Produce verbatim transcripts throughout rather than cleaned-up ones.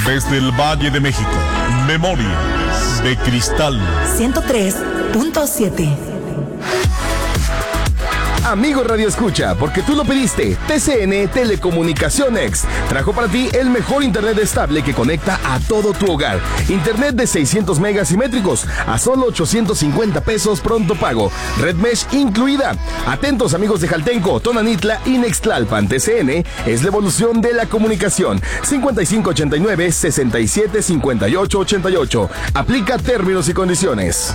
Desde el Valle de México, Memorias de Cristal. ciento tres punto siete. Amigo Radio Escucha, porque tú lo pediste, T C N Telecomunicaciones trajo para ti el mejor internet estable que conecta a todo tu hogar. Internet de seiscientos megas simétricos a solo ochocientos cincuenta pesos pronto pago. Red Mesh incluida. Atentos amigos de Jaltenco, Tonanitla y Nextlalpan. T C N es la evolución de la comunicación. cincuenta y cinco ochenta y nueve, sesenta y siete cincuenta y ocho ochenta y ocho. Aplica términos y condiciones.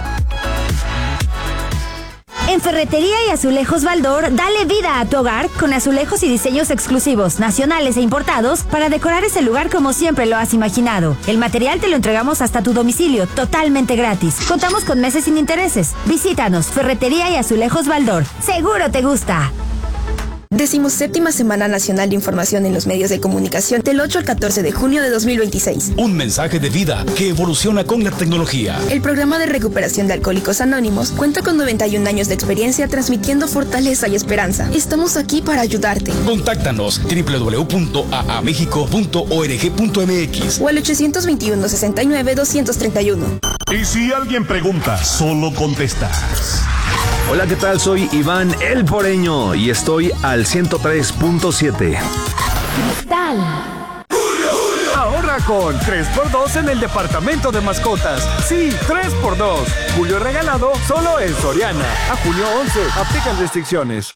En Ferretería y Azulejos Baldor, dale vida a tu hogar con azulejos y diseños exclusivos, nacionales e importados para decorar ese lugar como siempre lo has imaginado. El material te lo entregamos hasta tu domicilio, totalmente gratis. Contamos con meses sin intereses. Visítanos, Ferretería y Azulejos Baldor. Seguro te gusta. Decimoséptima Semana Nacional de Información en los Medios de Comunicación del ocho al catorce de junio de dos mil veintiséis. Un mensaje de vida que evoluciona con la tecnología. El programa de recuperación de Alcohólicos Anónimos cuenta con noventa y un años de experiencia transmitiendo fortaleza y esperanza. Estamos aquí para ayudarte. Contáctanos doble u doble u doble u punto a a méxico punto org punto m x o al ochocientos veintiuno, sesenta y nueve, doscientos treinta y uno. Y si alguien pregunta, solo contestas. Hola, ¿qué tal? Soy Iván El Poreño y estoy al ciento tres punto siete. Cristal. Ahorra con tres por dos en el departamento de mascotas. Sí, tres por dos. Julio regalado solo en Soriana. A junio once. Aplican restricciones.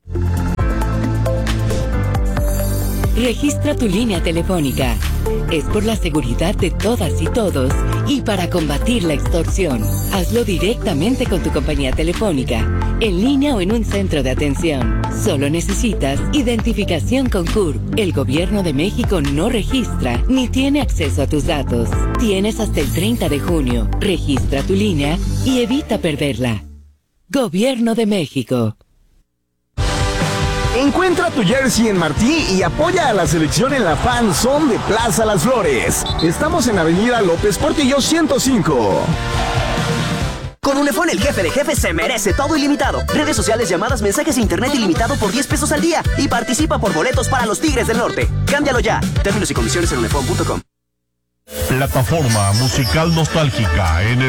Registra tu línea telefónica. Es por la seguridad de todas y todos y para combatir la extorsión. Hazlo directamente con tu compañía telefónica, en línea o en un centro de atención. Solo necesitas identificación con C U R P. El Gobierno de México no registra ni tiene acceso a tus datos. Tienes hasta el treinta de junio. Registra tu línea y evita perderla. Gobierno de México. Encuentra tu jersey en Martí y apoya a la selección en la Fan Zone de Plaza Las Flores. Estamos en Avenida López Portillo ciento cinco. Con Unifón, el jefe de jefes se merece todo ilimitado. Redes sociales, llamadas, mensajes e internet ilimitado por diez pesos al día. Y participa por boletos para los Tigres del Norte. Cámbialo ya. Términos y condiciones en unifón punto com. Plataforma musical nostálgica en el